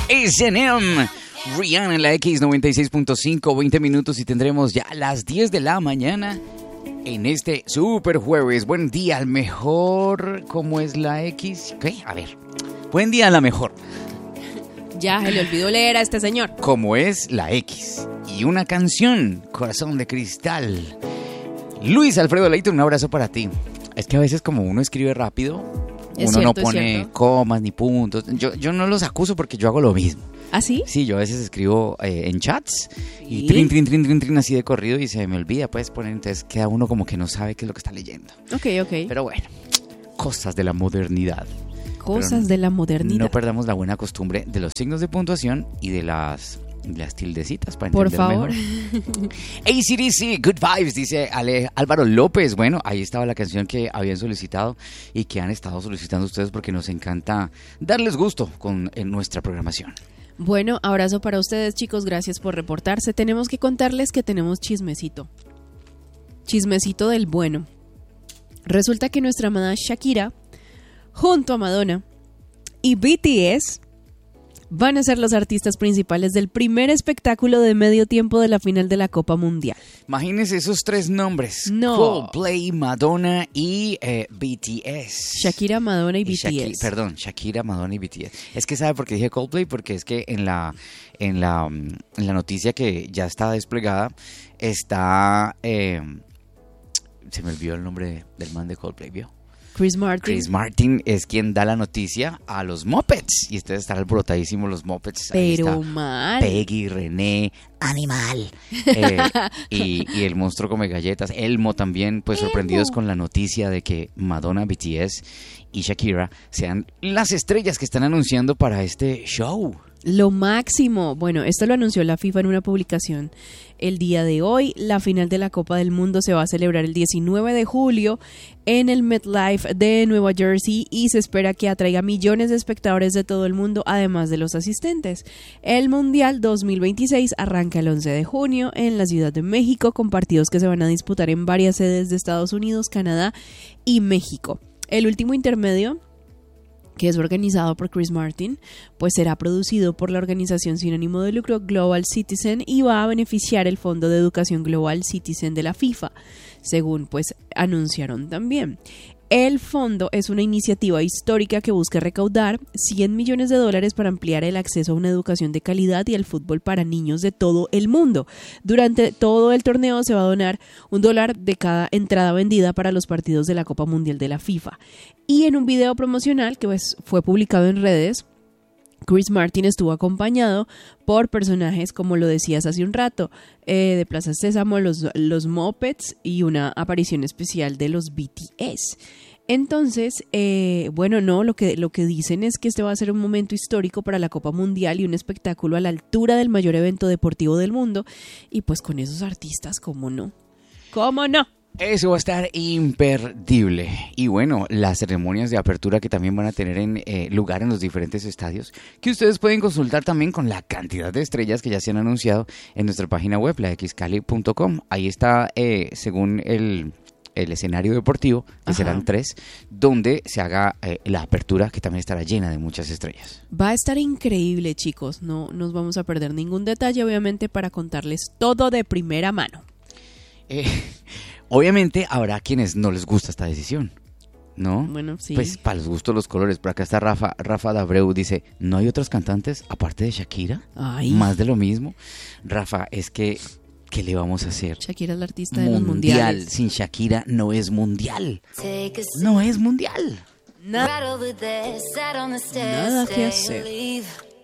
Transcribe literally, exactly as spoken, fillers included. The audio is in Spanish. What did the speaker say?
ese ene eme. Rihanna en la X noventa y seis punto cinco, veinte minutos y tendremos ya las diez de la mañana en este super jueves. Buen día al mejor. ¿Cómo es la X? ¿Qué? A ver. Buen día a la mejor. Ya, se le olvidó leer a este señor. ¿Cómo es la X? Y una canción, Corazón de Cristal. Luis Alfredo Leighton, un abrazo para ti. Es que a veces como uno escribe rápido, es uno cierto, no pone comas ni puntos. Yo, yo no los acuso porque yo hago lo mismo. ¿Ah, sí? Sí, yo a veces escribo eh, en chats y ¿Sí? trin, trin, trin, trin, trin, así de corrido y se me olvida, puedes poner, entonces queda uno como que no sabe qué es lo que está leyendo. Ok, ok. Pero bueno, cosas de la modernidad. Cosas Pero de la modernidad. No perdamos la buena costumbre de los signos de puntuación y de las... las tildecitas para por entender favor mejor. A C D C, Good Vibes, dice Ale, Álvaro López. Bueno, ahí estaba la canción que habían solicitado y que han estado solicitando ustedes porque nos encanta darles gusto con en nuestra programación. Bueno, abrazo para ustedes, chicos, gracias por reportarse. Tenemos que contarles que tenemos chismecito. Chismecito del bueno. Resulta que nuestra amada Shakira, junto a Madonna y B T S, van a ser los artistas principales del primer espectáculo de medio tiempo de la final de la Copa Mundial. Imagínense esos tres nombres. No. Coldplay, Madonna y eh, B T S. Shakira, Madonna y, y B T S. Shaki- perdón, Shakira, Madonna y B T S. Es que ¿sabe por qué dije Coldplay? Porque es que en la, en la, en la noticia que ya está desplegada está... Eh, se me olvidó el nombre del man de Coldplay, ¿vio? Chris Martin. Chris Martin es quien da la noticia a los Muppets. Y ustedes están alborotadísimos los Muppets. Pero Ahí está mal. Peggy, René, Animal. Eh, y, y el monstruo come galletas. Elmo también, pues Elmo. sorprendidos con la noticia de que Madonna, B T S y Shakira sean las estrellas que están anunciando para este show. Lo máximo. Bueno, esto lo anunció la FIFA en una publicación el día de hoy. La final de la Copa del Mundo se va a celebrar el diecinueve de julio en el MetLife de Nueva Jersey y se espera que atraiga millones de espectadores de todo el mundo, además de los asistentes. El Mundial dos mil veintiséis arranca el once de junio en la Ciudad de México con partidos que se van a disputar en varias sedes de Estados Unidos, Canadá y México. El último intermedio, que es organizado por Chris Martin, pues será producido por la organización sin ánimo de lucro Global Citizen y va a beneficiar el Fondo de Educación Global Citizen de la FIFA, según pues anunciaron también. El fondo es una iniciativa histórica que busca recaudar cien millones de dólares para ampliar el acceso a una educación de calidad y al fútbol para niños de todo el mundo. Durante todo el torneo se va a donar un dólar de cada entrada vendida para los partidos de la Copa Mundial de la FIFA. Y en un video promocional que pues fue publicado en redes, Chris Martin estuvo acompañado por personajes, como lo decías hace un rato, eh, de Plaza Sésamo, los, los Muppets y una aparición especial de los B T S. Entonces, eh, bueno, no, lo que, lo que dicen es que este va a ser un momento histórico para la Copa Mundial y un espectáculo a la altura del mayor evento deportivo del mundo. Y pues con esos artistas, ¿cómo no? ¿Cómo no? Eso va a estar imperdible. Y bueno, las ceremonias de apertura que también van a tener en, eh, lugar en los diferentes estadios, que ustedes pueden consultar también con la cantidad de estrellas que ya se han anunciado en nuestra página web, la x cali punto com. Ahí está, eh, según el, el escenario deportivo, que Ajá. serán tres, donde se haga eh, la apertura, que también estará llena de muchas estrellas. Va a estar increíble, chicos. No nos vamos a perder ningún detalle, obviamente, para contarles todo de primera mano. Eh... Obviamente habrá quienes no les gusta esta decisión, ¿no? Bueno, sí. Pues para los gustos los colores. Por acá está Rafa, Rafa Dabreu, dice, ¿no hay otros cantantes aparte de Shakira? Ay. Más de lo mismo. Rafa, es que, ¿qué le vamos a hacer? Shakira es la artista de mundial. los mundiales. Sin Shakira no es mundial. No es mundial. Nada, nada que hacer.